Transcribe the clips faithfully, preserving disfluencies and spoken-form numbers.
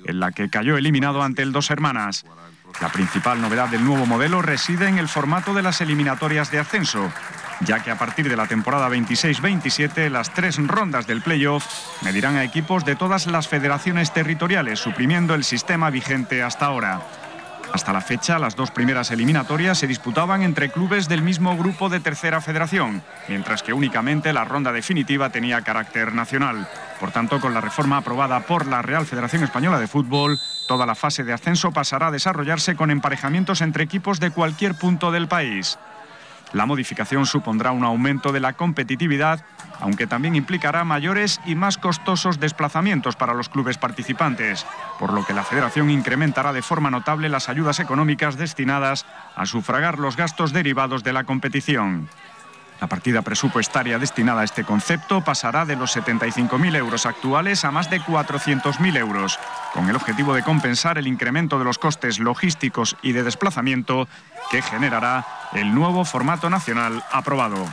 en la que cayó eliminado ante el Dos Hermanas. La principal novedad del nuevo modelo reside en el formato de las eliminatorias de ascenso, ya que a partir de la temporada veintiséis veintisiete las tres rondas del playoff medirán a equipos de todas las federaciones territoriales, suprimiendo el sistema vigente hasta ahora. Hasta la fecha, las dos primeras eliminatorias se disputaban entre clubes del mismo grupo de tercera federación, mientras que únicamente la ronda definitiva tenía carácter nacional. Por tanto, con la reforma aprobada por la Real Federación Española de Fútbol, toda la fase de ascenso pasará a desarrollarse con emparejamientos entre equipos de cualquier punto del país. La modificación supondrá un aumento de la competitividad, aunque también implicará mayores y más costosos desplazamientos para los clubes participantes, por lo que la Federación incrementará de forma notable las ayudas económicas destinadas a sufragar los gastos derivados de la competición. La partida presupuestaria destinada a este concepto pasará de los setenta y cinco mil euros actuales a más de cuatrocientos mil euros, con el objetivo de compensar el incremento de los costes logísticos y de desplazamiento que generará el nuevo formato nacional aprobado.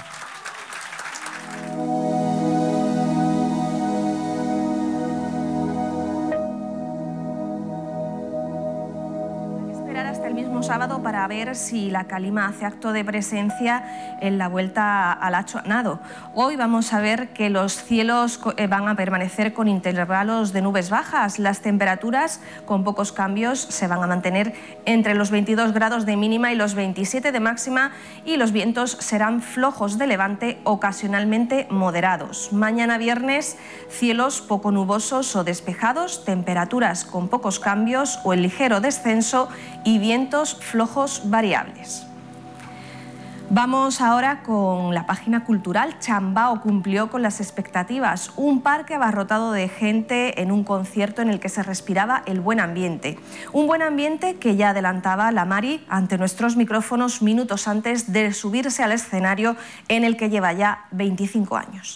Sábado para ver si la calima hace acto de presencia en la vuelta al Hacho Nado. Hoy vamos a ver que los cielos van a permanecer con intervalos de nubes bajas. Las temperaturas con pocos cambios se van a mantener entre los veintidós grados de mínima y los veintisiete de máxima, y los vientos serán flojos de levante, ocasionalmente moderados. Mañana viernes, cielos poco nubosos o despejados, temperaturas con pocos cambios o en ligero descenso y vientos flojos variables. Vamos ahora con la página cultural. Chambao cumplió con las expectativas. Un parque abarrotado de gente en un concierto en el que se respiraba el buen ambiente. Un buen ambiente que ya adelantaba la Mari ante nuestros micrófonos minutos antes de subirse al escenario en el que lleva ya veinticinco años.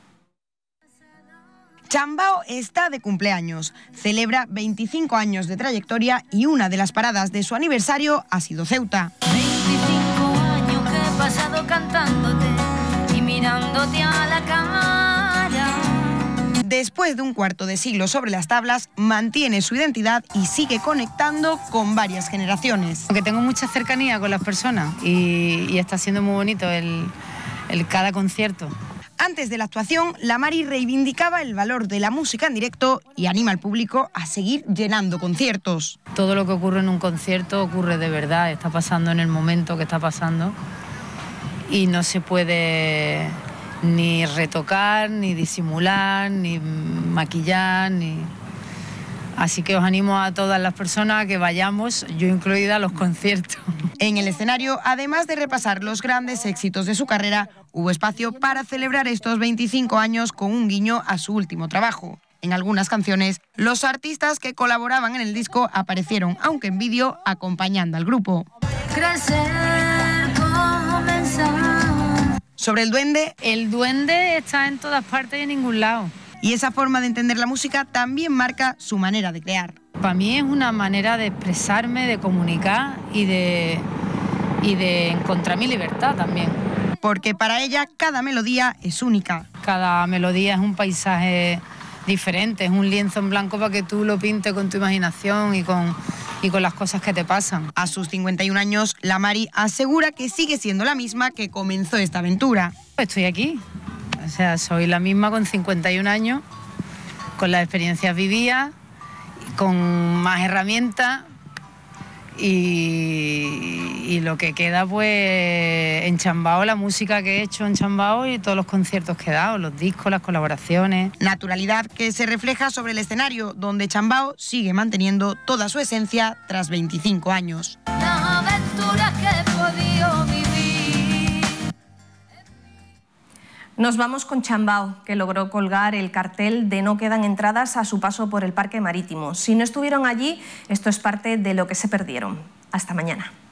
Chambao está de cumpleaños, celebra veinticinco años de trayectoria y una de las paradas de su aniversario ha sido Ceuta. veinticinco años que he pasado cantándote y mirándote a la cara. Después de un cuarto de siglo sobre las tablas, mantiene su identidad y sigue conectando con varias generaciones. Porque tengo mucha cercanía con las personas y, y está siendo muy bonito el, el cada concierto. Antes de la actuación, la Mari reivindicaba el valor de la música en directo y anima al público a seguir llenando conciertos. Todo lo que ocurre en un concierto ocurre de verdad, está pasando en el momento que está pasando y no se puede ni retocar, ni disimular, ni maquillar, ni... Así que os animo a todas las personas a que vayamos, yo incluida, a los conciertos. En el escenario, además de repasar los grandes éxitos de su carrera, hubo espacio para celebrar estos veinticinco años con un guiño a su último trabajo. En algunas canciones, los artistas que colaboraban en el disco aparecieron, aunque en vídeo, acompañando al grupo. Crecer, comenzar. Sobre el duende... El duende está en todas partes y en ningún lado. Y esa forma de entender la música también marca su manera de crear. Para mí es una manera de expresarme, de comunicar y de, y de encontrar mi libertad también. Porque para ella cada melodía es única. Cada melodía es un paisaje diferente, es un lienzo en blanco para que tú lo pintes con tu imaginación y con, y con las cosas que te pasan. A sus cincuenta y un años, la Mari asegura que sigue siendo la misma que comenzó esta aventura. Estoy aquí. O sea, soy la misma con cincuenta y un años, con las experiencias vividas, con más herramientas y, y lo que queda pues en Chambao, la música que he hecho en Chambao y todos los conciertos que he dado, los discos, las colaboraciones. Naturalidad que se refleja sobre el escenario, donde Chambao sigue manteniendo toda su esencia tras veinticinco años. Las aventuras que he podido vivir. Nos vamos con Chambao, que logró colgar el cartel de no quedan entradas a su paso por el Parque Marítimo. Si no estuvieron allí, esto es parte de lo que se perdieron. Hasta mañana.